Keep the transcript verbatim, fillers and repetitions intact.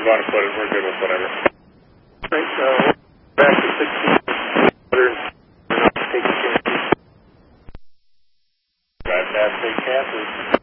we want to put it. We're good with whatever. Right, so back to sixteen. Take a chance. Drive fast, take chances.